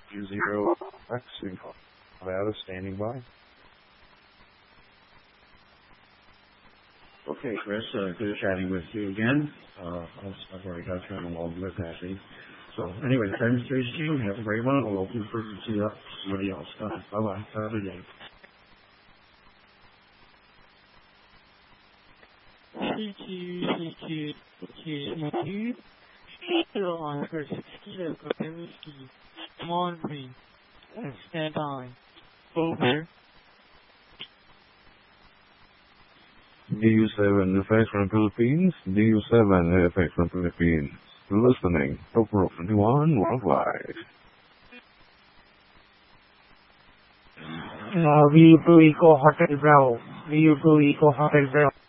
20X info. Nevada standing by. Okay, Chris, good chatting with you again. I've already got you on the wall with Ashley. So anyway, the time is changing. Have a great one. We'll open for somebody else. Bye-bye. Have a good day. CQ, on for 6 kilo Kopersky, Monty, stand by. Over. DU7 effect from Philippines. DU7 effect from Philippines. Listening. April 21 worldwide. View Blue Eco Hotel Bravo. View Blue Eco Hotel Bravo.